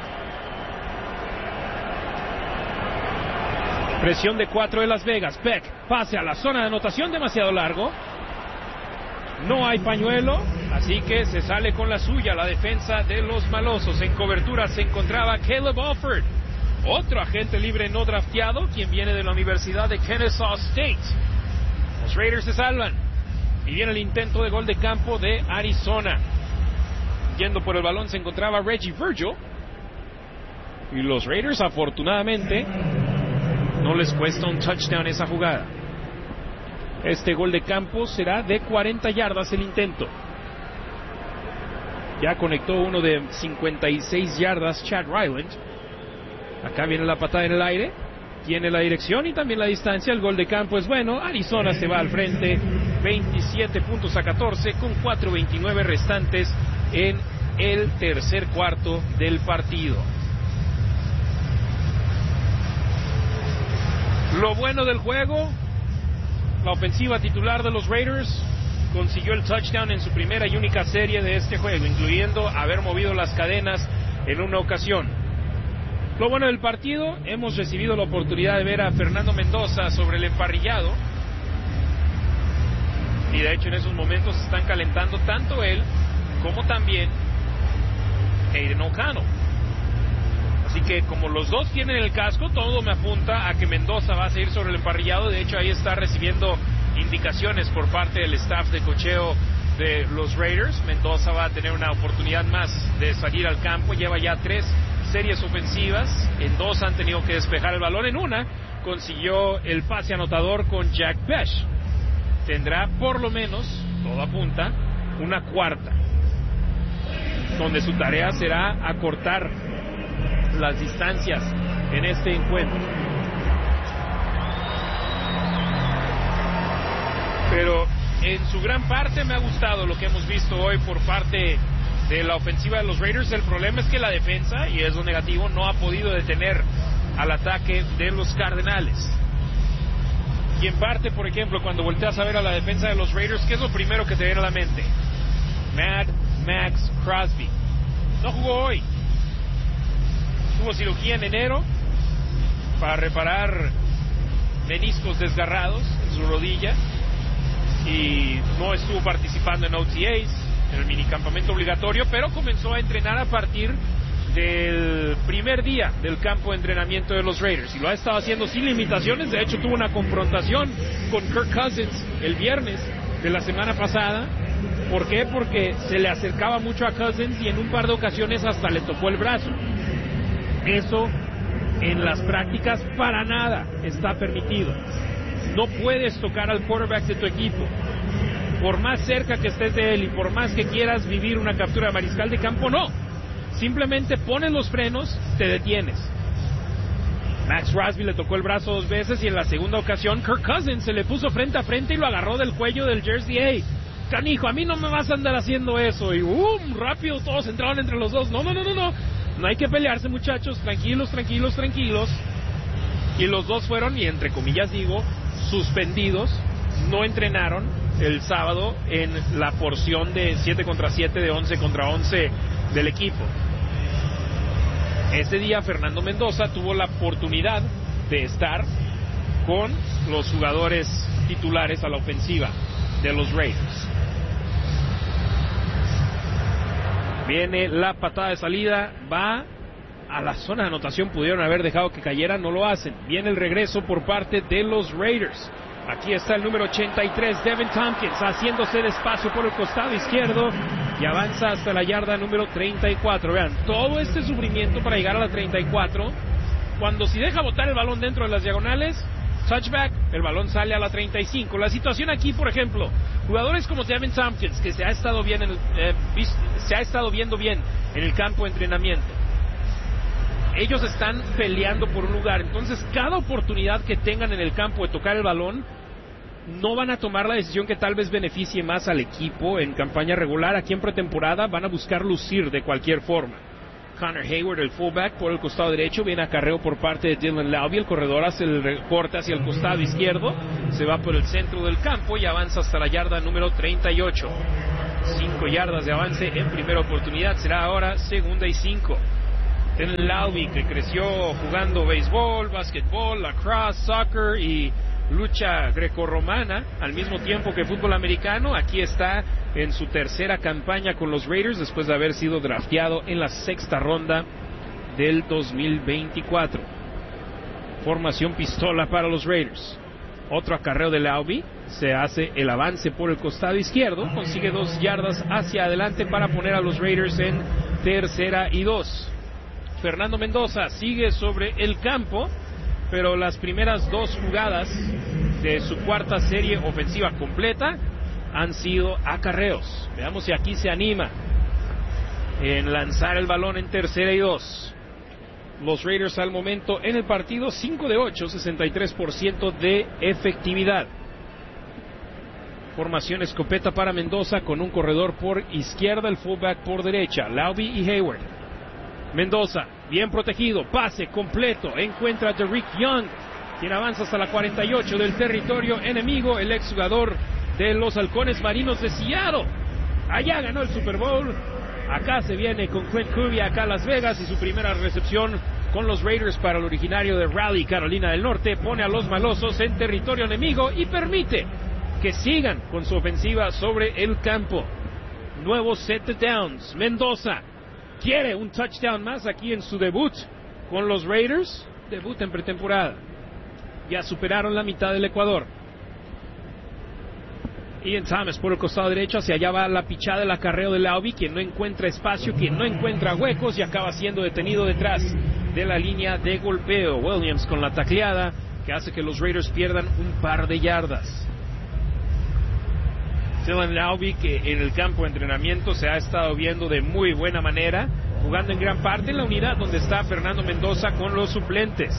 Presión de 4 de Las Vegas. Peck, pase a la zona de anotación, demasiado largo. No hay pañuelo, así que se sale con la suya la defensa de los malosos. En cobertura se encontraba Caleb Alford, otro agente libre no drafteado, quien viene de la Universidad de Kennesaw State. Los Raiders se salvan y viene el intento de gol de campo de Arizona. Yendo por el balón se encontraba Reggie Virgil, y los Raiders afortunadamente no les cuesta un touchdown esa jugada. Este gol de campo será de 40 yardas el intento. Ya conectó uno de 56 yardas Chad Ryland. Acá viene la patada en el aire. Tiene la dirección y también la distancia. El gol de campo es bueno. Arizona se va al frente. 27 puntos a 14 con 4:29 restantes en el tercer cuarto del partido. Lo bueno del juego: la ofensiva titular de los Raiders consiguió el touchdown en su primera y única serie de este juego, incluyendo haber movido las cadenas en una ocasión. Lo bueno del partido: hemos recibido la oportunidad de ver a Fernando Mendoza sobre el emparrillado, y de hecho en esos momentos se están calentando tanto él como también Aiden O'Connell. Así que como los dos tienen el casco, todo me apunta a que Mendoza va a seguir sobre el emparrillado. De hecho, ahí está recibiendo indicaciones por parte del staff de cocheo de los Raiders. Mendoza va a tener una oportunidad más de salir al campo. Lleva ya 3 series ofensivas. En 2 han tenido que despejar el balón. En una consiguió el pase anotador con Jack Pesh. Tendrá por lo menos, todo apunta, una cuarta, donde su tarea será acortar las distancias en este encuentro. Pero en su gran parte me ha gustado lo que hemos visto hoy por parte de la ofensiva de los Raiders. El problema es que la defensa, y es lo negativo, no ha podido detener al ataque de los Cardenales. Y en parte, por ejemplo, cuando volteas a ver a la defensa de los Raiders, ¿qué es lo primero que te viene a la mente? Mad Max Crosby. No jugó hoy. Tuvo cirugía en enero para reparar meniscos desgarrados en su rodilla y no estuvo participando en OTAs, en el minicampamento obligatorio, pero comenzó a entrenar a partir del primer día del campo de entrenamiento de los Raiders y lo ha estado haciendo sin limitaciones. De hecho, tuvo una confrontación con Kirk Cousins el viernes de la semana pasada. ¿Por qué? Porque se le acercaba mucho a Cousins y en un par de ocasiones hasta le tocó el brazo. Eso en las prácticas para nada está permitido. No puedes tocar al quarterback de tu equipo. Por más cerca que estés de él y por más que quieras vivir una captura de mariscal de campo, no. Simplemente pones los frenos, te detienes. Max Crosby le tocó el brazo 2 veces y en la segunda ocasión Kirk Cousins se le puso frente a frente y lo agarró del cuello del jersey. Hey, canijo, a mí no me vas a andar haciendo eso. Y rápido todos entraron entre los dos. No. No hay que pelearse, muchachos. Tranquilos. Y los dos fueron, y entre comillas digo, suspendidos. No entrenaron el sábado en la porción de 7 contra 7, de 11 contra 11 del equipo. Ese día Fernando Mendoza tuvo la oportunidad de estar con los jugadores titulares a la ofensiva de los Raiders. Viene la patada de salida, va a la zona de anotación. Pudieron haber dejado que cayera, no lo hacen. Viene el regreso por parte de los Raiders. Aquí está el número 83, Devin Tompkins, haciéndose de espacio por el costado izquierdo y avanza hasta la yarda número 34. Vean, todo este sufrimiento para llegar a la 34. Cuando si deja botar el balón dentro de las diagonales, touchback, el balón sale a la 35. La situación aquí, por ejemplo, jugadores como Devin Tompkins, que se ha estado viendo bien en el campo de entrenamiento, ellos están peleando por un lugar. Entonces, cada oportunidad que tengan en el campo de tocar el balón, no van a tomar la decisión que tal vez beneficie más al equipo en campaña regular. Aquí en pretemporada van a buscar lucir de cualquier forma. Connor Hayward, el fullback, por el costado derecho, viene acarreo por parte de Dylan Laube. El corredor hace el recorte hacia el costado izquierdo, se va por el centro del campo y avanza hasta la yarda número 38. 5 yardas de avance en primera oportunidad, será ahora segunda y 5. Dylan Laube, que creció jugando béisbol, básquetbol, lacrosse, soccer y lucha grecorromana al mismo tiempo que fútbol americano, aquí está en su tercera campaña con los Raiders después de haber sido drafteado en la 6ª ronda del 2024. Formación pistola para los Raiders. Otro acarreo de Laube, se hace el avance por el costado izquierdo, consigue 2 yardas hacia adelante para poner a los Raiders en 3rd y 2. Fernando Mendoza sigue sobre el campo, pero las primeras 2 jugadas de su 4ª serie ofensiva completa han sido acarreos. Veamos si aquí se anima en lanzar el balón en 3rd y 2. Los Raiders al momento en el partido 5 de 8, 63% de efectividad. Formación escopeta para Mendoza con un corredor por izquierda, el fullback por derecha, Laube y Hayward. Mendoza, bien protegido, pase completo, encuentra a Derrick Young, quien avanza hasta la 48 del territorio enemigo, el exjugador de los Halcones Marinos de Seattle. Allá ganó el Super Bowl, acá se viene con Clint Kubiak acá a Las Vegas y su primera recepción con los Raiders para el originario de Raleigh, Carolina del Norte, pone a los malosos en territorio enemigo y permite que sigan con su ofensiva sobre el campo. Nuevo set de downs, Mendoza quiere un touchdown más aquí en su debut con los Raiders. Debut en pretemporada. Ya superaron la mitad del Ecuador. Ian Thomas por el costado derecho, hacia allá va la pichada del acarreo de Laube, quien no encuentra espacio, quien no encuentra huecos y acaba siendo detenido detrás de la línea de golpeo. Williams con la tacleada que hace que los Raiders pierdan un par de yardas. Dylan Laube, que en el campo de entrenamiento se ha estado viendo de muy buena manera, jugando en gran parte en la unidad donde está Fernando Mendoza con los suplentes.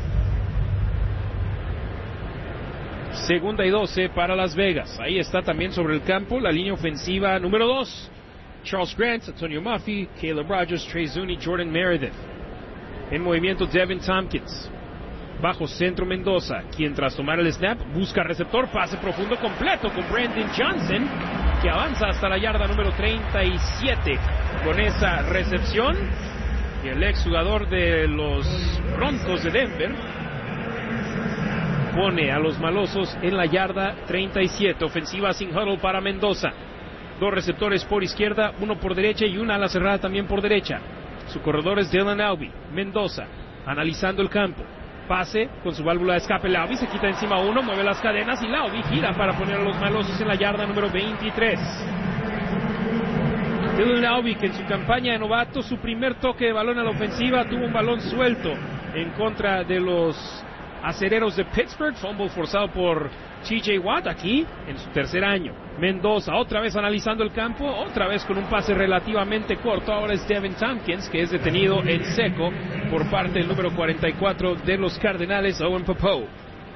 2nd y 12 para Las Vegas. Ahí está también sobre el campo la línea ofensiva número 2. Charles Grant, Antonio Muffy, Caleb Rogers, Trey Zuni, Jordan Meredith. En movimiento Devin Tompkins. Bajo centro Mendoza, quien tras tomar el snap busca receptor, pase profundo completo con Brandon Johnson, que avanza hasta la yarda número 37 con esa recepción. Y el exjugador de los Broncos de Denver pone a los malosos en la yarda 37. Ofensiva sin huddle para Mendoza. 2 receptores por izquierda, 1 por derecha y una ala cerrada también por derecha. Su corredor es Dylan Laube. Mendoza analizando el campo. Pase con su válvula de escape. Laube se quita encima 1, mueve las cadenas y Laube gira para poner a los malosos en la yarda número 23. Dylan Laube, que en su campaña de novato, su primer toque de balón a la ofensiva, tuvo un balón suelto en contra de los acereros de Pittsburgh, fumble forzado por TJ Watt aquí en su 3er año. Mendoza otra vez analizando el campo, otra vez con un pase relativamente corto. Ahora es Devin Tompkins, que es detenido en seco por parte del número 44 de los Cardenales, Owen Popo.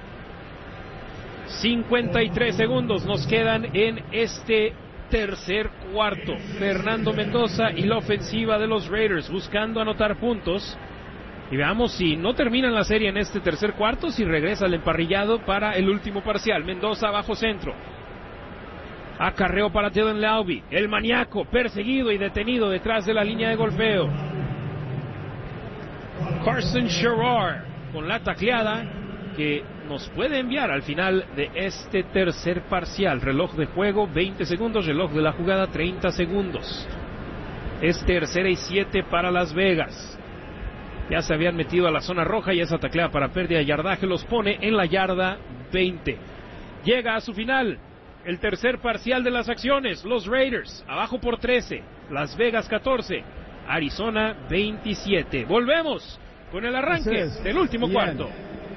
53 segundos nos quedan en este tercer cuarto. Fernando Mendoza y la ofensiva de los Raiders buscando anotar puntos. Y veamos si no terminan la serie en este tercer cuarto, si regresa el emparrillado para el último parcial. Mendoza bajo centro. Acarreo para Dylan Laube, el maníaco perseguido y detenido detrás de la línea de golpeo. Carson Sherrar con la tacleada que nos puede enviar al final de este tercer parcial. Reloj de juego 20 segundos, reloj de la jugada 30 segundos. Es 3rd y 7 para Las Vegas. Ya se habían metido a la zona roja y esa tacleada para pérdida de yardaje los pone en la yarda 20. Llega a su final el tercer parcial de las acciones. Los Raiders abajo por 13, Las Vegas 14, Arizona 27. Volvemos con el arranque del último cuarto.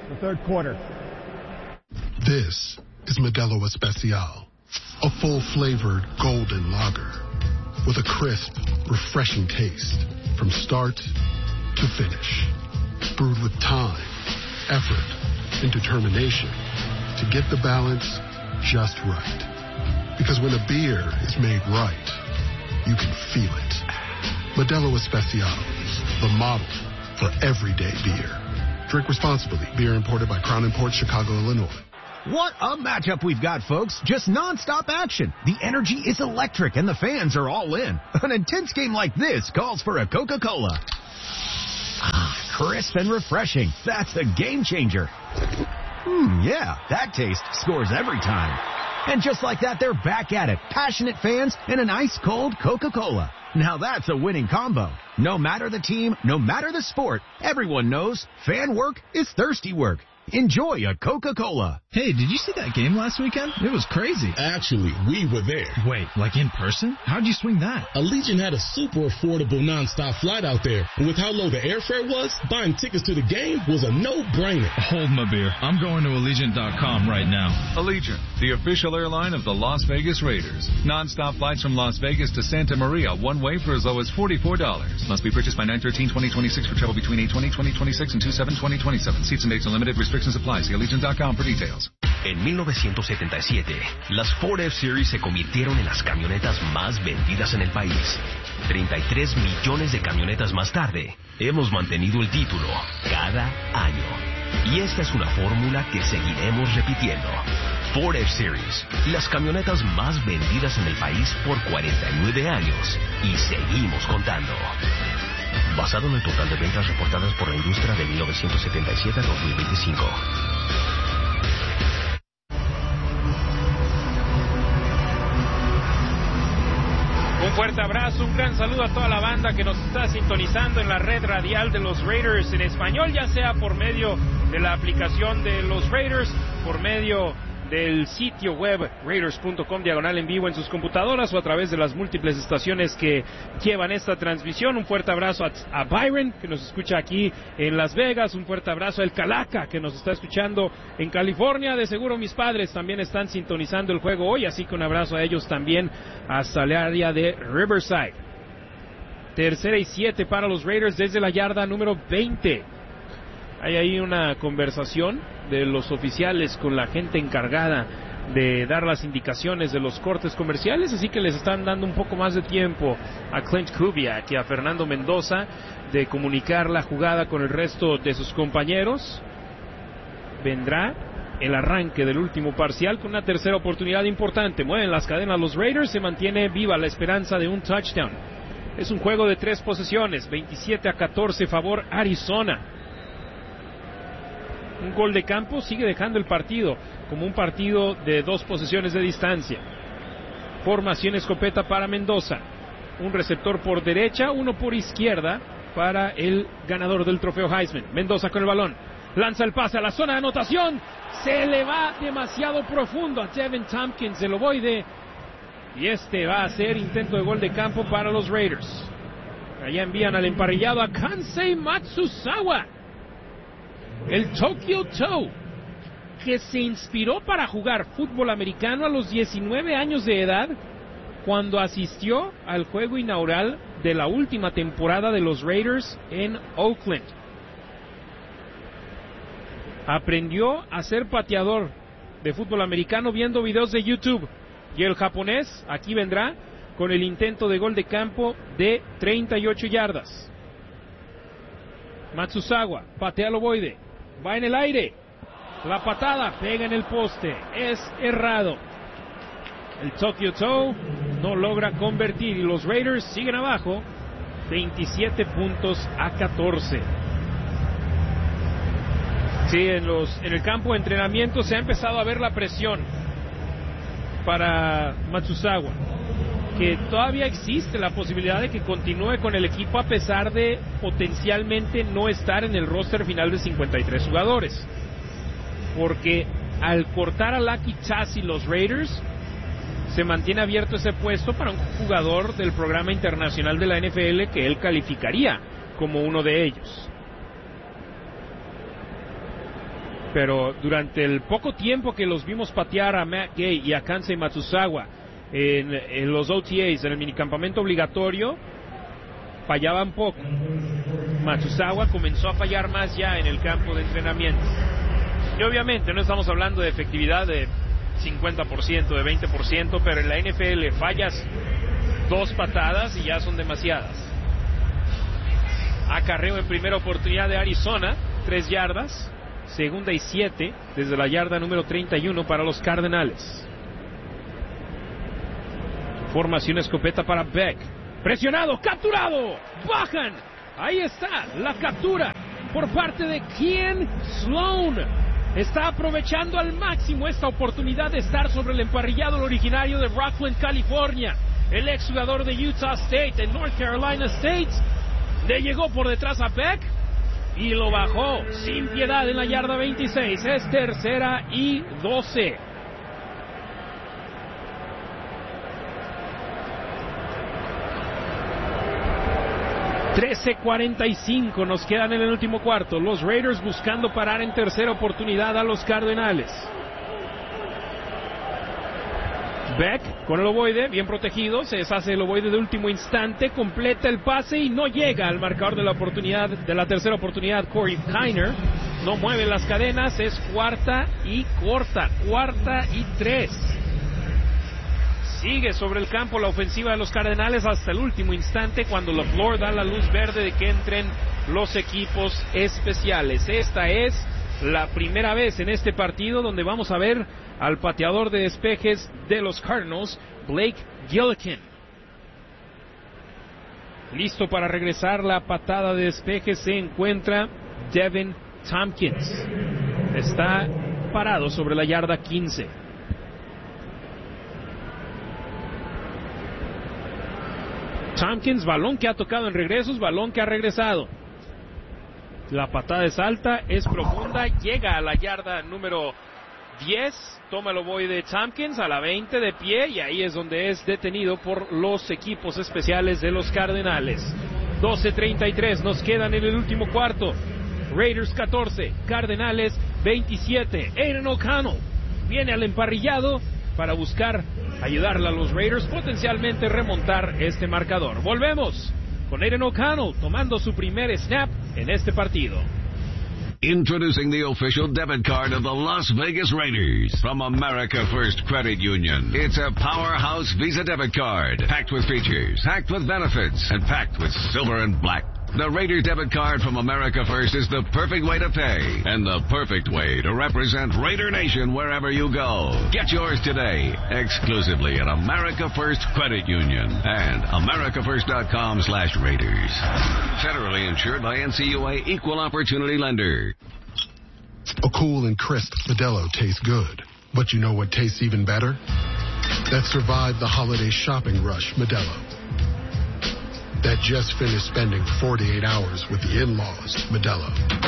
This is Modelo Especial, a full-flavored golden lager with a crisp, refreshing taste from start to finish, brewed with time, effort, and determination to get the balance just right. Because when a beer is made right, you can feel it. Modelo Especial, the model for everyday beer. Drink responsibly. Beer imported by Crown Imports, Chicago, Illinois. What a matchup we've got, folks. Just non-stop action. The energy is electric and the fans are all in. An intense game like this calls for a Coca-Cola. Ah, crisp and refreshing. That's a game changer. Yeah, that taste scores every time. And just like that, they're back at it. Passionate fans and an ice-cold Coca-Cola. Now that's a winning combo. No matter the team, no matter the sport, everyone knows fan work is thirsty work. Enjoy a Coca-Cola. Hey, did you see that game last weekend? It was crazy. Actually, we were there. Wait, like in person? How'd you swing that? Allegiant had a super affordable nonstop flight out there. And with how low the airfare was, buying tickets to the game was a no-brainer. Hold my beer. I'm going to Allegiant.com right now. Allegiant, the official airline of the Las Vegas Raiders. Nonstop flights from Las Vegas to Santa Maria, one way for as low as $44. Must be purchased by 9/13/2026 for travel between 8/20/2026 and 2/7/2027. Seats and dates are limited. Restrictions apply. See Allegiant.com for details. En 1977, las Ford F-Series se convirtieron en las camionetas más vendidas en el país. 33 millones de camionetas más tarde, hemos mantenido el título cada año. Y esta es una fórmula que seguiremos repitiendo. Ford F-Series, las camionetas más vendidas en el país por 49 años. Y seguimos contando. Basado en el total de ventas reportadas por la industria de 1977 a 2025. Un fuerte abrazo, un gran saludo a toda la banda que nos está sintonizando en la red radial de los Raiders en español, ya sea por medio de la aplicación de los Raiders, por medio del sitio web Raiders.com/en vivo en sus computadoras o a través de las múltiples estaciones que llevan esta transmisión. Un fuerte abrazo a Byron, que nos escucha aquí en Las Vegas. Un fuerte abrazo a El Calaca, que nos está escuchando en California. De seguro mis padres también están sintonizando el juego hoy, así que un abrazo a ellos también hasta el área de Riverside. 3rd y 7 para los Raiders desde la yarda número 20. Hay ahí una conversación de los oficiales con la gente encargada de dar las indicaciones de los cortes comerciales, así que les están dando un poco más de tiempo a Clint Kubiak y a Fernando Mendoza de comunicar la jugada con el resto de sus compañeros. Vendrá el arranque del último parcial con una tercera oportunidad importante. Mueven las cadenas los Raiders, se mantiene viva la esperanza de un touchdown. Es un juego de 3 posesiones, 27-14 favor Arizona. Un gol de campo sigue dejando el partido como un partido de 2 posesiones de distancia. Formación escopeta para Mendoza. Un receptor por derecha, uno por izquierda para el ganador del trofeo Heisman. Mendoza con el balón. Lanza el pase a la zona de anotación. Se le va demasiado profundo a Tevin Tompkins, el ovoide. Y este va a ser intento de gol de campo para los Raiders. Allá envían al emparrillado a Kansei Matsuzawa, el Tokyo Toe, que se inspiró para jugar fútbol americano a los 19 años de edad cuando asistió al juego inaugural de la última temporada de los Raiders en Oakland. Aprendió a ser pateador de fútbol americano viendo videos de YouTube. Y el japonés aquí vendrá con el intento de gol de campo de 38 yardas. Matsuzawa patea al ovoide. Va en el aire. La patada pega en el poste. Es errado. El Tokyo Toe no logra convertir y los Raiders siguen abajo 27-14. Sí, en el campo de entrenamiento se ha empezado a ver la presión para Matsuzawa, que todavía existe la posibilidad de que continúe con el equipo a pesar de potencialmente no estar en el roster final de 53 jugadores, porque al cortar a Lucky Chassi los Raiders se mantiene abierto ese puesto para un jugador del programa internacional de la NFL que él calificaría como uno de ellos. Pero durante el poco tiempo que los vimos patear a Matt Gay y a Kansei Matsuzawa en los OTAs, en el minicampamento obligatorio, fallaban poco. Matsuzawa comenzó a fallar más ya en el campo de entrenamiento. Y obviamente no estamos hablando de efectividad de 50%, de 20%, pero en la NFL fallas 2 patadas y ya son demasiadas. Acarreo en primera oportunidad de Arizona, 3 yardas, segunda y 7 desde la yarda número 31 para los Cardenales. Formación escopeta para Beck, presionado, capturado, bajan, ahí está la captura por parte de Ken Sloan. Está aprovechando al máximo esta oportunidad de estar sobre el emparrillado originario de Rockland, California. El exjugador de Utah State, en North Carolina State, le llegó por detrás a Beck y lo bajó sin piedad en la yarda 26. Es 3rd y 12. $13:45 nos quedan en el último cuarto. Los Raiders buscando parar en tercera oportunidad a los Cardenales. Beck con el ovoide, bien protegido, se deshace el ovoide de último instante, completa el pase y no llega al marcador de la oportunidad, de la tercera oportunidad. Corey Kiner no mueve las cadenas, es 4ª y corta, 4ª y 3. Sigue sobre el campo la ofensiva de los Cardenales hasta el último instante, cuando LaFleur da la luz verde de que entren los equipos especiales. Esta es la primera vez en este partido donde vamos a ver al pateador de despejes de los Cardinals, Blake Gillikin. Listo para regresar la patada de despeje se encuentra Devin Tompkins. Está parado sobre la yarda 15. Tompkins, balón que ha tocado en regresos, balón que ha regresado. La patada es alta, es profunda, llega a la yarda número 10, toma el ovoide de Tompkins a la 20 de pie y ahí es donde es detenido por los equipos especiales de los Cardenales. 12:33 nos quedan en el último cuarto. Raiders 14, Cardenales 27. Aidan O'Connell viene al emparrillado para buscar ayudarle a los Raiders potencialmente remontar este marcador. Volvemos con Aidan O'Connell tomando su primer snap en este partido. Introducing the official debit card of the Las Vegas Raiders from America First Credit Union. It's a powerhouse Visa debit card, packed with features, packed with benefits, and packed with silver and black. The Raider debit card from America First is the perfect way to pay and the perfect way to represent Raider Nation wherever you go. Get yours today, exclusively at America First Credit Union and americafirst.com/Raiders. Federally insured by NCUA Equal Opportunity Lender. A cool and crisp Modelo tastes good. But you know what tastes even better? That survived the holiday shopping rush, Modelo. That just finished spending 48 hours with the in-laws, Modelo.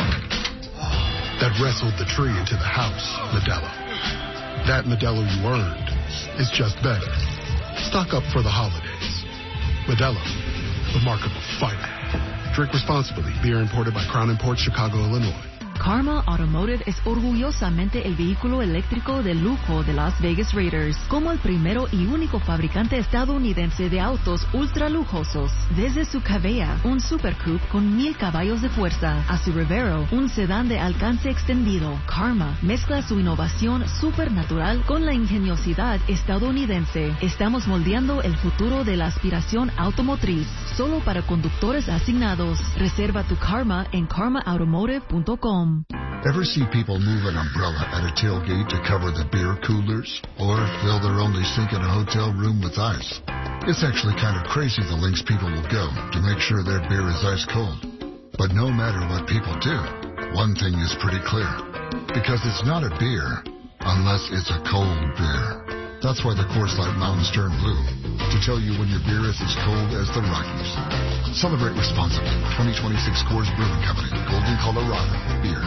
That wrestled the tree into the house, Modelo. That Modelo you earned is just better. Stock up for the holidays. Modelo, the mark of a fighter. Drink responsibly. Beer imported by Crown Imports, Chicago, Illinois. Karma Automotive es orgullosamente el vehículo eléctrico de lujo de Las Vegas Raiders, como el primero y único fabricante estadounidense de autos ultra lujosos. Desde su Cavea, un Super Coupe con 1000 caballos de fuerza, a su Revero, un sedán de alcance extendido, Karma mezcla su innovación supernatural con la ingeniosidad estadounidense. Estamos moldeando el futuro de la aspiración automotriz, solo para conductores asignados. Reserva tu Karma en karmaautomotive.com. Ever see people move an umbrella at a tailgate to cover the beer coolers? Or fill their only sink in a hotel room with ice? It's actually kind of crazy the lengths people will go to make sure their beer is ice cold. But no matter what people do, one thing is pretty clear. Because it's not a beer unless it's a cold beer. That's why the Coors Light Mountains turn blue, to tell you when your beer is as cold as the Rockies. Celebrate responsibly. 2026 Coors Brewing Company, Golden, Colorado. Beer.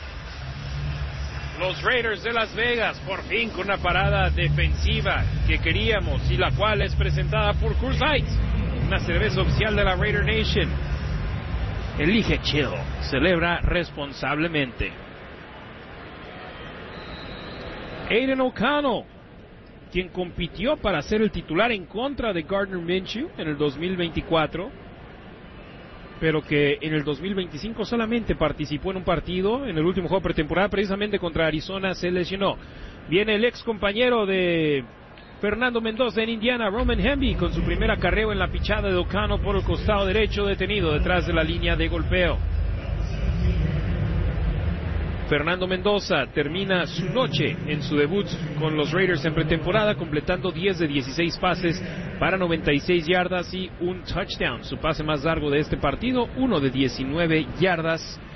Los Raiders de Las Vegas, por fin con una parada defensiva que queríamos y la cual es presentada por Coors Light, una cerveza oficial de la Raider Nation. Elige chill, celebra responsablemente. Aidan O'Connell, quien compitió para ser el titular en contra de Gardner Minshew en el 2024, pero que en el 2025 solamente participó en un partido, en el último juego pretemporada, precisamente contra Arizona, se lesionó. Viene el ex compañero de Fernando Mendoza en Indiana, Roman Hemby, con su primer acarreo en la pichada de O'Connell por el costado derecho, detenido detrás de la línea de golpeo. Fernando Mendoza termina su noche en su debut con los Raiders en pretemporada, completando 10 de 16 pases para 96 yardas y un touchdown. Su pase más largo de este partido, 1 de 19 yardas.